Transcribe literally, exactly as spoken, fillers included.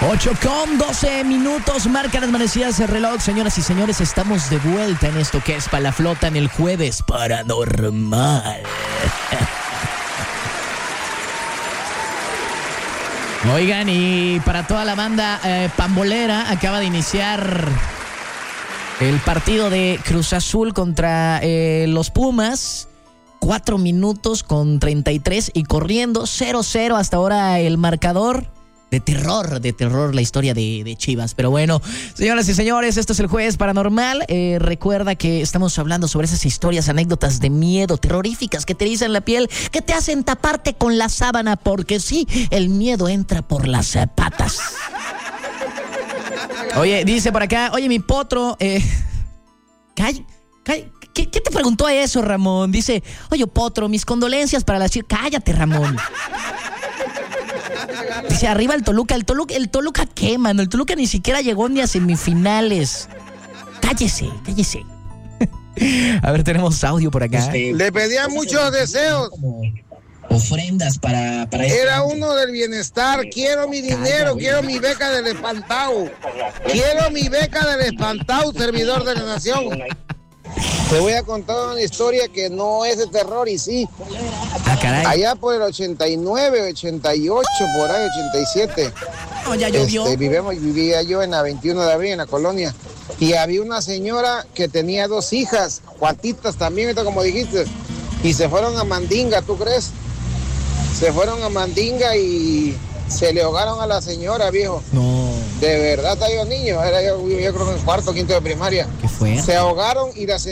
ocho con doce minutos, marca las manecillas del reloj. Señoras y señores, estamos de vuelta en esto que es Pa' la Flota en el Jueves Paranormal. Oigan, y para toda la banda eh, pambolera, acaba de iniciar el partido de Cruz Azul contra eh, los Pumas. Cuatro minutos con treinta y tres y corriendo cero cero hasta ahora el marcador. De terror, de terror la historia de, de Chivas. Pero bueno, señoras y señores, esto es el Jueves Paranormal. Eh, recuerda que estamos hablando sobre esas historias, anécdotas de miedo, terroríficas, que te erizan la piel, que te hacen taparte con la sábana, porque sí, el miedo entra por las patas. Oye, dice por acá, oye, mi potro, eh, calla, calla. ¿Qué, ¿Qué te preguntó eso, Ramón? Dice, oye, potro, mis condolencias para la chica. Cállate, Ramón. Dice, arriba el Toluca. El Toluca, el Toluca ¿qué, mano? El Toluca ni siquiera llegó ni a semifinales. Cállese, cállese. A ver, tenemos audio por acá. Le pedía muchos deseos. Ofrendas para... para Era uno del bienestar. Quiero mi dinero, Calla, quiero mi beca del espantado. Quiero mi beca del espantado, servidor de la nación. Te voy a contar una historia que no es de terror y sí. Ah, caray. Allá por el ochenta y nueve, ochenta y ocho, por ahí, ochenta y siete. No, ya llovió. Este, vivimos, vivía yo en la veintiuno de abril, en la colonia. Y había una señora que tenía dos hijas, cuatitas también, como dijiste. Y se fueron a Mandinga, ¿tú crees? Se fueron a Mandinga y se le ahogaron a la señora, viejo. No. De verdad, estaba yo niño. Era yo, yo creo que en cuarto, quinto de primaria. ¿Qué fue? Se ahogaron y la señora...